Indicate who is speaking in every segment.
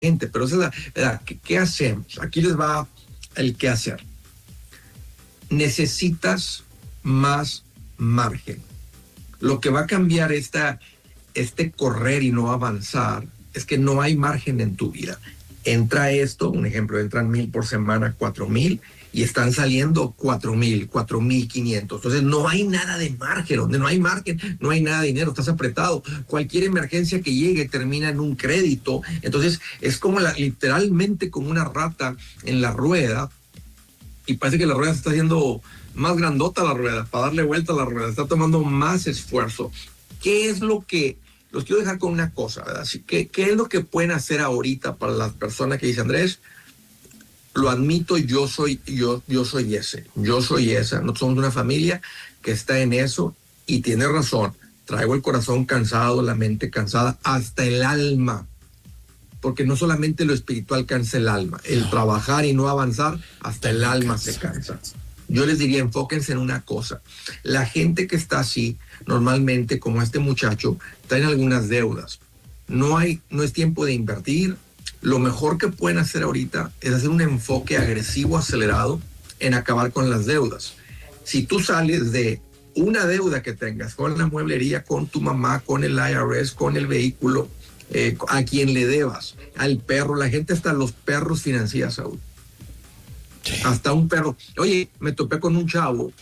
Speaker 1: gente, pero esa es la ¿qué hacemos? Aquí les va el qué hacer. Necesitas más margen. Lo que va a cambiar este correr y no avanzar es que no hay margen en tu vida. Entra esto, un ejemplo, entran 1,000 por semana, 4,000, y están saliendo 4,000, 4,500. Entonces no hay nada de margen, donde no hay margen, no hay nada de dinero, estás apretado. Cualquier emergencia que llegue termina en un crédito. Entonces es como literalmente como una rata en la rueda, y parece que la rueda se está haciendo más grandota la rueda, para darle vuelta a la rueda, está tomando más esfuerzo. ¿Qué es lo que los quiero dejar con una cosa, ¿verdad? Así que, ¿qué es lo que pueden hacer ahorita para las personas que dicen, Andrés, lo admito, yo soy ese, yo soy esa, nosotros somos una familia que está en eso y tiene razón, traigo el corazón cansado, la mente cansada, hasta el alma, porque no solamente lo espiritual cansa el alma, el trabajar y no avanzar, hasta el alma se cansa. Yo les diría, enfóquense en una cosa. La gente que está así, normalmente, como este muchacho, traen algunas deudas. No es tiempo de invertir. Lo mejor que pueden hacer ahorita es hacer un enfoque agresivo, acelerado, en acabar con las deudas. Si tú sales de una deuda que tengas con la mueblería, con tu mamá, con el IRS, con el vehículo, a quien le debas, al perro, la gente hasta los perros financia, Saúl. Sí. Hasta un perro. Oye, me topé con un chavo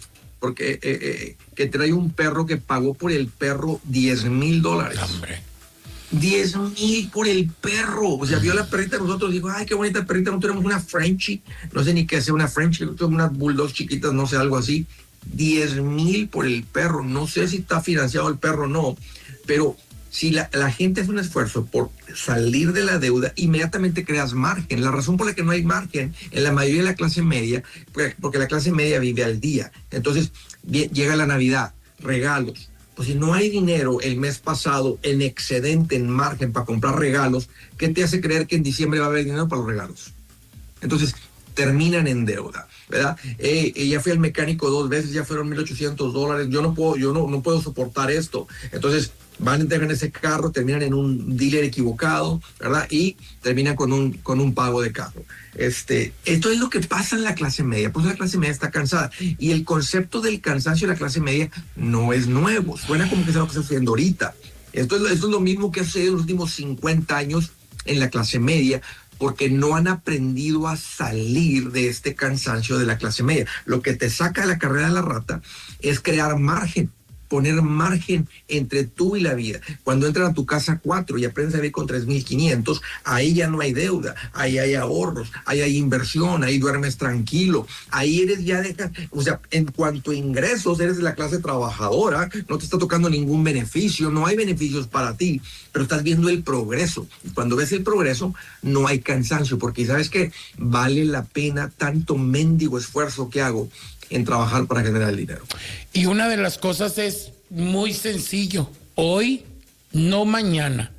Speaker 1: porque que trae un perro que pagó por el perro $10,000.
Speaker 2: Hombre.
Speaker 1: 10,000 por el perro. O sea, vio la perrita de nosotros, dijo, ay, qué bonita perrita, no tenemos una Frenchie, no sé ni qué sea una Frenchie, tenemos unas bulldogs chiquitas, no sé, algo así. 10,000 por el perro. No sé si está financiado el perro o no, pero si la gente hace un esfuerzo por salir de la deuda, inmediatamente creas margen. La razón por la que no hay margen en la mayoría de la clase media, porque la clase media vive al día. Entonces, llega la Navidad, regalos. Pues si no hay dinero el mes pasado en excedente, en margen para comprar regalos, ¿qué te hace creer que en diciembre va a haber dinero para los regalos? Entonces, terminan en deuda, ¿verdad? Ya fui al mecánico 2 veces, ya fueron $1,800. Yo no puedo soportar esto. Entonces, van a entregar ese carro, terminan en un dealer equivocado, ¿verdad? Y terminan con un pago de carro. Esto es lo que pasa en la clase media, pues la clase media está cansada. Y el concepto del cansancio de la clase media no es nuevo, suena como que es lo que está haciendo ahorita. Esto es lo mismo que hace en los últimos 50 años en la clase media, porque no han aprendido a salir de este cansancio de la clase media. Lo que te saca de la carrera de la rata es crear margen, poner margen entre tú y la vida. Cuando entran a tu casa 4 y aprendes a vivir con 3,500, ahí ya no hay deuda, ahí hay ahorros, ahí hay inversión, ahí duermes tranquilo, ahí o sea, en cuanto a ingresos, eres de la clase trabajadora, no te está tocando ningún beneficio, no hay beneficios para ti, pero estás viendo el progreso. Y cuando ves el progreso, no hay cansancio, porque sabes que vale la pena tanto mendigo esfuerzo que hago en trabajar para generar el dinero.
Speaker 2: Y una de las cosas es muy sencillo. Hoy, no mañana.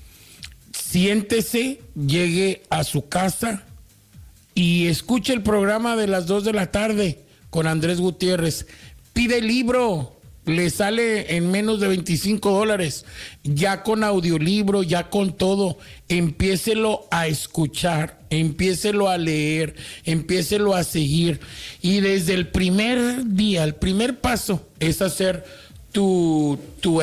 Speaker 2: Siéntese, llegue a su casa y escuche el programa de las 2 de la tarde con Andrés Gutiérrez. Pide el libro. Le sale en menos de $25, ya con audiolibro, ya con todo. Empiécelo a escuchar, empiécelo a leer, empiécelo a seguir. Y desde el primer día, el primer paso es hacer tu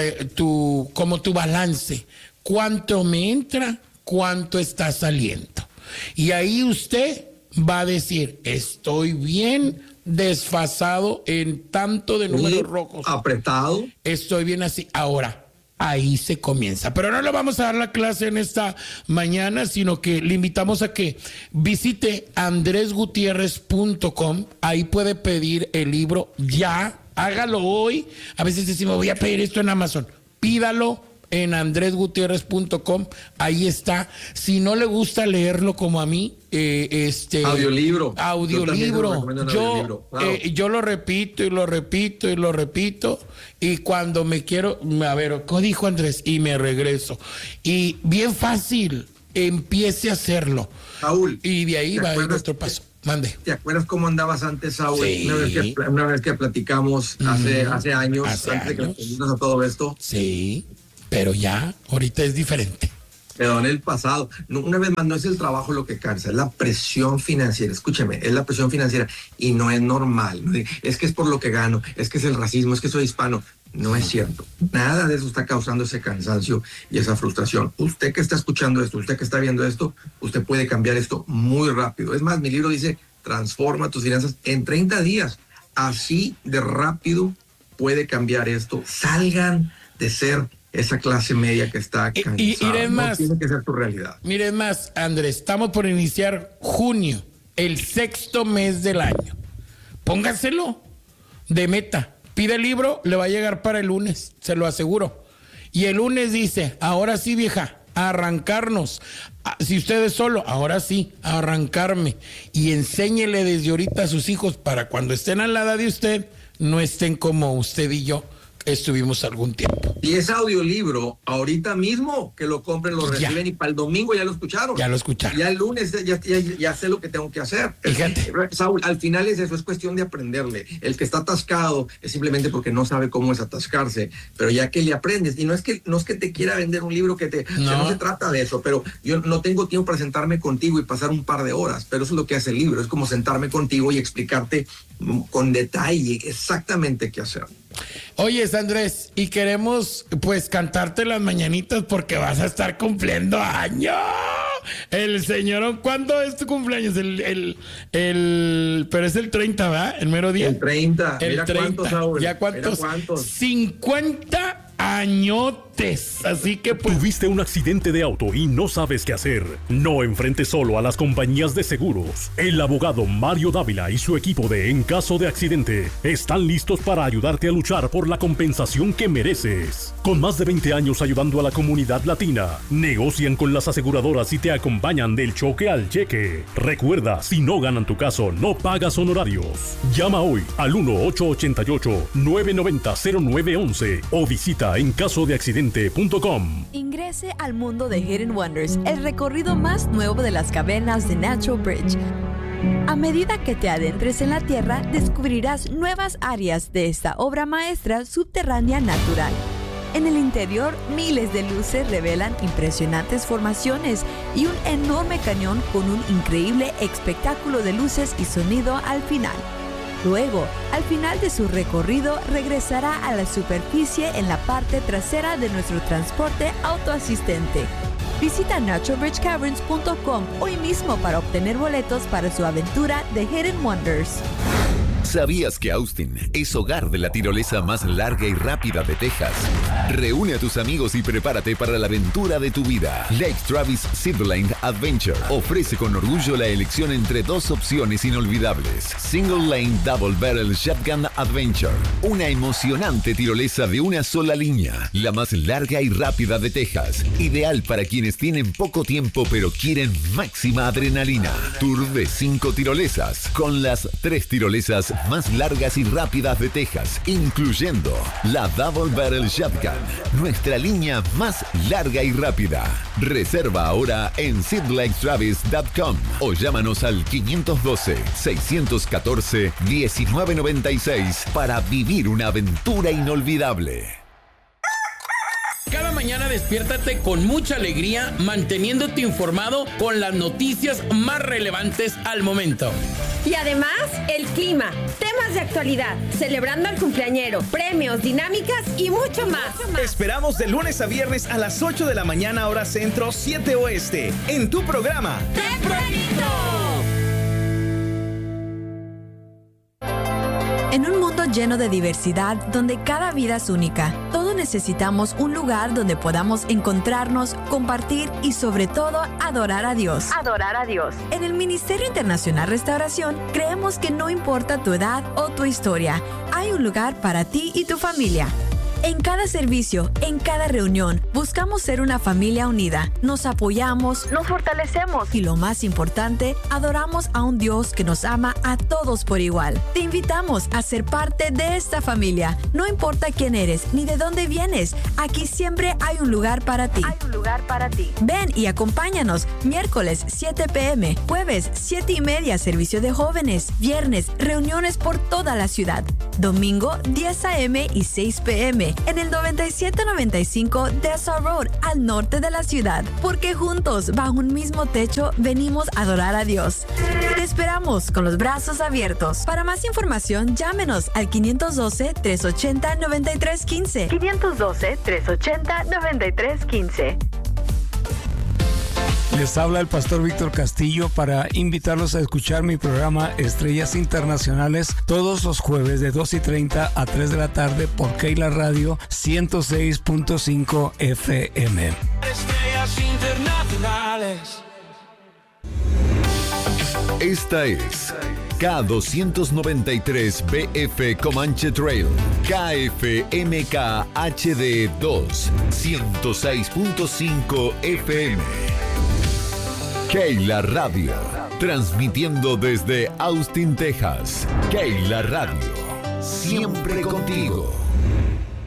Speaker 2: balance. ¿Cuánto me entra? ¿Cuánto está saliendo? Y ahí usted va a decir, estoy bien desfasado en tanto de números rojos.
Speaker 1: Apretado.
Speaker 2: Estoy bien así. Ahora, ahí se comienza. Pero no le vamos a dar la clase en esta mañana, sino que le invitamos a que visite andresgutierrez.com. Ahí puede pedir el libro ya. Hágalo hoy. A veces decimos, voy a pedir esto en Amazon. Pídalo en andresgutierrez.com, ahí está. Si no le gusta leerlo como a mí,
Speaker 1: audiolibro.
Speaker 2: Yo lo repito y lo repito y lo repito, y cuando me quiero, a ver, ¿cómo dijo Andrés? Y me regreso. Y bien fácil, empiece a hacerlo.
Speaker 1: Saúl,
Speaker 2: y de ahí va nuestro paso. Mande.
Speaker 1: ¿Te acuerdas cómo andabas antes, Saúl?
Speaker 2: Sí.
Speaker 1: Una vez que platicamos hace años, antes de que nos a todo esto.
Speaker 2: Sí, pero ya, ahorita es diferente.
Speaker 1: Quedó en el pasado. No, una vez más, no es el trabajo lo que cansa, es la presión financiera. Escúcheme, es la presión financiera y no es normal. ¿No? Es que es por lo que gano, es que es el racismo, es que soy hispano. No es cierto. Nada de eso está causando ese cansancio y esa frustración. Usted que está escuchando esto, usted que está viendo esto, usted puede cambiar esto muy rápido. Es más, mi libro dice, transforma tus finanzas en 30 días. Así de rápido puede cambiar esto. Salgan de ser esa clase media que está cansada.
Speaker 2: Y
Speaker 1: no tiene que ser tu realidad.
Speaker 2: Miren más, Andrés, estamos por iniciar junio, el 6º mes del año. Póngaselo de meta. Pide el libro, le va a llegar para el lunes, se lo aseguro. Y el lunes dice, ahora sí, vieja, a arrancarnos. Si usted es solo, ahora sí, a arrancarme. Y enséñele desde ahorita a sus hijos para cuando estén a la edad de usted, no estén como usted y yo estuvimos algún tiempo.
Speaker 1: Y ese audiolibro, ahorita mismo que lo compren, lo reciben y para el domingo ya lo escucharon.
Speaker 2: Ya lo escucharon.
Speaker 1: Ya el lunes ya sé lo que tengo que hacer.
Speaker 2: Fíjate.
Speaker 1: Saúl, al final es eso, es cuestión de aprenderle. El que está atascado es simplemente porque no sabe cómo es atascarse, pero ya que le aprendes, y no es que te quiera vender un libro que no se trata de eso, pero yo no tengo tiempo para sentarme contigo y pasar un par de horas, pero eso es lo que hace el libro, es como sentarme contigo y explicarte con detalle exactamente qué hacer.
Speaker 2: Oye, Andrés, y queremos pues cantarte las mañanitas porque vas a estar cumpliendo años. El señor, ¿cuándo es tu cumpleaños? Pero es el 30, ¿verdad? El mero día.
Speaker 1: El 30.
Speaker 2: El
Speaker 1: Mira
Speaker 2: 30.
Speaker 1: ¿Cuántos, Saúl?
Speaker 2: ¿Ya cuántos? 50 añotes. Así que pues...
Speaker 3: ¿Tuviste un accidente de auto y no sabes qué hacer? No enfrentes solo a las compañías de seguros. El abogado Mario Dávila y su equipo de En Caso de Accidente están listos para ayudarte a luchar por la compensación que mereces. Con más de 20 años ayudando a la comunidad latina, negocian con las aseguradoras y te acompañan del choque al cheque. Recuerda, si no ganan tu caso, no pagas honorarios. Llama hoy al 1-888-990-0911 o visita encasodeaccidente.com.
Speaker 4: Ingrese al mundo de Hidden Wonders, el recorrido más nuevo de las cavernas de Natural Bridge. A medida que te adentres en la Tierra, descubrirás nuevas áreas de esta obra maestra subterránea natural. En el interior, miles de luces revelan impresionantes formaciones y un enorme cañón con un increíble espectáculo de luces y sonido al final. Luego, al final de su recorrido, regresará a la superficie en la parte trasera de nuestro transporte autoasistente. Visita naturalbridgecaverns.com hoy mismo para obtener boletos para su aventura de Hidden Wonders.
Speaker 5: ¿Sabías que Austin es hogar de la tirolesa más larga y rápida de Texas? Reúne a tus amigos y prepárate para la aventura de tu vida. Lake Travis Zipline Adventure ofrece con orgullo la elección entre dos opciones inolvidables. Single Lane Double Barrel Shotgun Adventure, una emocionante tirolesa de una sola línea, la más larga y rápida de Texas, ideal para quienes tienen poco tiempo pero quieren máxima adrenalina. Tour de 5 tirolesas, con las 3 tirolesas más largas y rápidas de Texas, incluyendo la Double Barrel Shotgun, nuestra línea más larga y rápida. Reserva ahora en sidlakestravis.com o llámanos al 512-614-1996 para vivir una aventura inolvidable.
Speaker 2: Cada mañana despiértate con mucha alegría, manteniéndote informado con las noticias más relevantes al momento.
Speaker 6: Y además, el clima, temas de actualidad, celebrando al cumpleañero, premios, dinámicas y mucho más.
Speaker 7: Esperamos de lunes a viernes a las 8 de la mañana, hora centro, 7 oeste, en tu programa
Speaker 6: ¡Tempranito!
Speaker 4: En un mundo lleno de diversidad, donde cada vida es única, todos necesitamos un lugar donde podamos encontrarnos, compartir y sobre todo adorar a Dios. Adorar a Dios. En el Ministerio Internacional Restauración creemos que no importa tu edad o tu historia, hay un lugar para ti y tu familia. En cada servicio, en cada reunión, buscamos ser una familia unida. Nos apoyamos, nos fortalecemos y lo más importante, adoramos a un Dios que nos ama a todos por igual. Te invitamos a ser parte de esta familia. No importa quién eres ni de dónde vienes, aquí siempre hay un lugar para ti. Hay un lugar para ti. Ven y acompáñanos. Miércoles 7 p.m., jueves 7:30 servicio de jóvenes, viernes reuniones por toda la ciudad. Domingo 10 a.m. y 6 p.m. en el 9795 Dessau Road, al norte de la ciudad. Porque juntos, bajo un mismo techo, venimos a adorar a Dios. Te esperamos con los brazos abiertos. Para más información, llámenos al 512-380-9315. 512-380-9315.
Speaker 8: Les habla el pastor Víctor Castillo para invitarlos a escuchar mi programa Estrellas Internacionales todos los jueves de 2:30 a 3 de la tarde por Keila Radio 106.5 FM.
Speaker 9: Estrellas Internacionales.
Speaker 5: Esta es K293BF Comanche Trail, KFMK HD 2, 106.5 FM. Keila Radio, transmitiendo desde Austin, Texas. Keila Radio, siempre contigo.